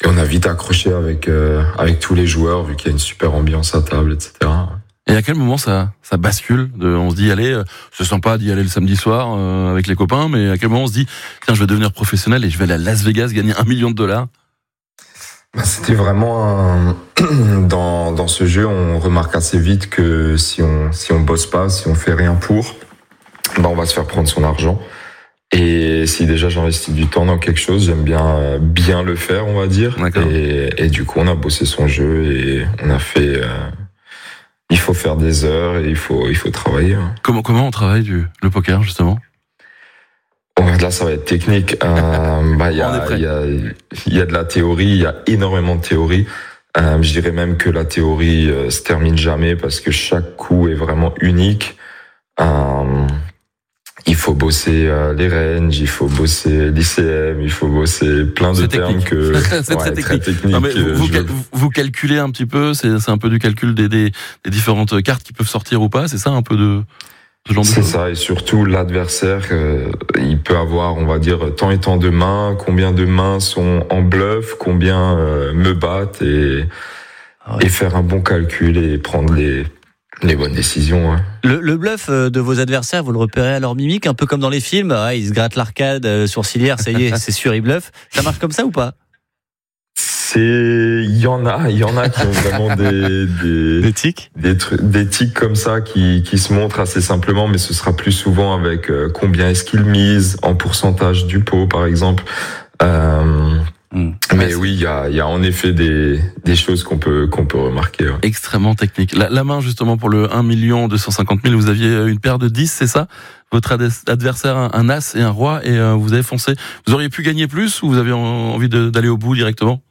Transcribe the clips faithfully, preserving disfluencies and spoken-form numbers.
et on a vite accroché avec euh, avec tous les joueurs vu qu'il y a une super ambiance à table, et cetera. Et à quel moment ça ça bascule de, on se dit allez, euh, c'est sympa d'y aller le samedi soir euh, avec les copains, mais à quel moment on se dit tiens, je vais devenir professionnel et je vais aller à Las Vegas gagner un million de dollars? Bah, c'était vraiment un... dans dans ce jeu, on remarque assez vite que si on si on bosse pas, si on fait rien pour, bah on va se faire prendre son argent. Et si déjà j'investis du temps dans quelque chose, j'aime bien bien le faire, on va dire. Et, et du coup, on a bossé son jeu et on a fait. Euh, il faut faire des heures et il faut il faut travailler. Comment comment on travaille du le poker justement? Oh, là, ça va être technique. Euh, bah, il y a, il y a, il y a de la théorie, il y a énormément de théorie. Euh, je dirais même que la théorie euh, se termine jamais parce que chaque coup est vraiment unique. Euh, il faut bosser euh, les ranges, il faut bosser l'I C M, il faut bosser plein de c'est termes technique. que c'est ouais, très technique. Très technique non, mais vous, vous, je... vous calculez un petit peu, c'est, c'est un peu du calcul des, des, des différentes cartes qui peuvent sortir ou pas, c'est ça un peu de ce genre de C'est choses. ça, et surtout l'adversaire, euh, il peut avoir, on va dire, tant et tant de mains, combien de mains sont en bluff, combien euh, me battent, et, ah ouais. et faire un bon calcul et prendre les, les bonnes décisions. Hein. Le, le bluff de vos adversaires, vous le repérez à leur mimique, un peu comme dans les films, ah, ils se grattent l'arcade sourcilière, ça y est, c'est sûr, ils bluffent. Ça marche comme ça ou pas? C'est, il y en a, il y en a qui ont vraiment des des des tics, des trucs, des tics comme ça qui qui se montrent assez simplement, mais ce sera plus souvent avec euh, combien est-ce qu'ils misent en pourcentage du pot, par exemple. Euh, mmh. Mais oui, il y a il y a en effet des des choses qu'on peut qu'on peut remarquer. Ouais. Extrêmement technique. La, la main justement pour le un million deux cent cinquante mille, vous aviez une paire de dix, c'est ça? Votre adversaire un, un as et un roi et euh, vous avez foncé. Vous auriez pu gagner plus ou vous avez envie de, d'aller au bout directement?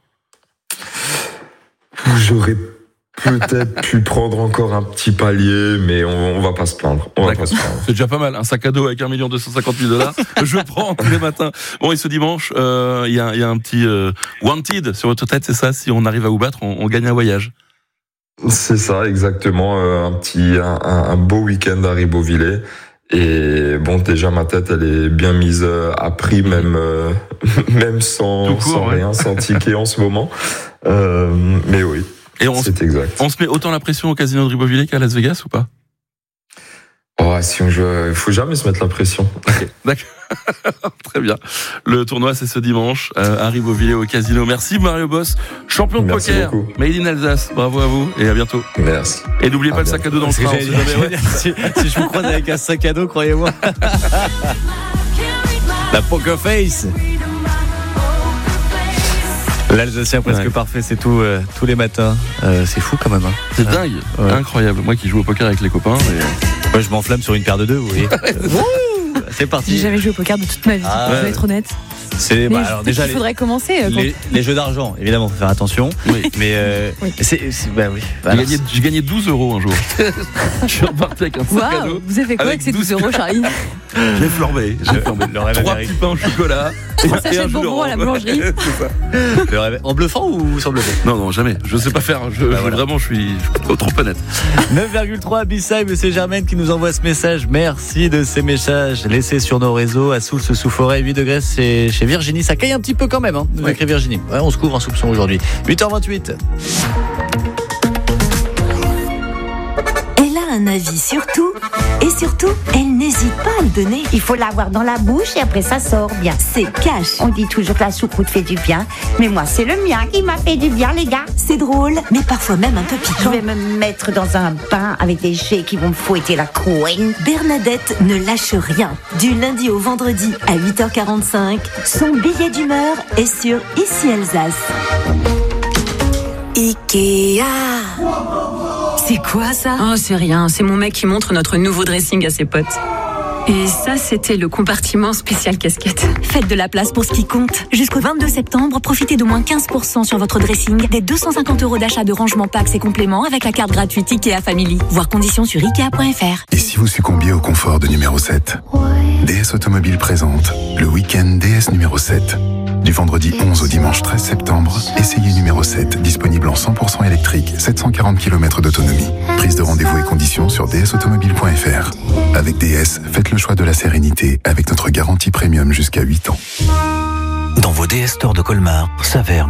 J'aurais peut-être pu prendre encore un petit palier, mais on, on va pas se plaindre. On va pas se plaindre. C'est déjà pas mal. Un sac à dos avec un million deux cent cinquante mille dollars. Je prends tous les matins. Bon, et ce dimanche, euh, il y a, il y a un petit euh, wanted sur votre tête, c'est ça? Si on arrive à vous battre, on, on gagne un voyage. C'est ça, exactement. Euh, un petit, un, un beau week-end à Ribeauvillé. Et bon, déjà ma tête, elle est bien mise à prix, même euh, même sans, court, sans ouais. rien, sans ticket en ce moment. Euh, mais oui, et on c'est se, exact. On se met autant la pression au casino de Ribeauvillé qu'à Las Vegas ou pas? Oh, si on joue, il faut jamais se mettre la pression. Okay. D'accord. Très bien. Le tournoi, c'est ce dimanche euh, à Ribeauvillé au casino. Merci Mario Boss, champion de Merci poker, beaucoup. Made in Alsace. Bravo à vous et à bientôt. Merci. Et n'oubliez à pas bientôt. le sac à dos dans le train. Jamais, ouais. si, si je vous croise avec un sac à dos, croyez-moi. La poker face. L'Alsacien presque ouais. parfait, c'est tout euh, tous les matins. Euh, c'est fou quand même. Hein. C'est ouais. dingue, ouais. incroyable. Moi qui joue au poker avec les copains. Et... Moi je m'enflamme sur une paire de deux, vous voyez. C'est parti. J'ai jamais joué au poker de toute ma vie, ah, je vais ouais. être honnête. C'est, bah, alors déjà, il faudrait les, commencer. Euh, les, les jeux d'argent, évidemment, faut faire attention. Oui. Mais euh, oui. C'est, c'est, bah oui. J'ai, gagné, j'ai gagné douze euros un jour. Je suis reparti avec un sac wow, à dos. Vous avez fait quoi avec, avec ces douze euros, Charlie? J'ai flambé. J'ai flambé. Trois petits pains au chocolat. Trois sachets de bonbons à la boulangerie. C'est ça. Le réveil, en bluffant ou sans bluffer? Non, non, jamais. Je sais pas faire. Je, bah, je voilà. Vraiment, je suis, je suis trop, trop honnête. neuf virgule trois B-Side, c'est Germaine qui nous envoie ce message. Merci de ces messages laissés sur nos réseaux. À Soultz-sous-Forêt, huit degrés, c'est chez Virginie. Ça caille un petit peu quand même, hein, nous écrit Virginie. Ouais, on se couvre un soupçon aujourd'hui. huit heures vingt-huit. Elle a un avis sur tout. Et surtout, elle n'hésite pas à le donner. Il faut l'avoir dans la bouche et après ça sort bien. C'est cash. On dit toujours que la choucroute fait du bien, mais moi c'est le mien qui m'a fait du bien, les gars. C'est drôle, mais parfois même un peu piquant. Je vais me mettre dans un bain avec des jets qui vont me fouetter la couenne. Bernadette ne lâche rien. Du lundi au vendredi à huit heures quarante-cinq, son billet d'humeur est sur Ici Alsace. Ikea. C'est quoi ça? Oh, c'est rien, c'est mon mec qui montre notre nouveau dressing à ses potes. Et ça, c'était le compartiment spécial casquette. Faites de la place pour ce qui compte. Jusqu'au vingt-deux septembre, profitez d'au moins quinze pour cent sur votre dressing, des deux cent cinquante euros d'achat de rangement packs et compléments avec la carte gratuite Ikea Family. Voir conditions sur ikea point f r. Et si vous succombiez au confort de numéro sept? D S Automobile présente le week-end D S numéro sept. Du vendredi onze au dimanche treize septembre, essayez numéro sept, disponible en cent pour cent électrique, sept cent quarante kilomètres d'autonomie. Prise de rendez-vous et conditions sur d s automobile point f r. Avec D S, faites le choix de la sérénité avec notre garantie premium jusqu'à huit ans. Dans vos D S Stores de Colmar, Saverne,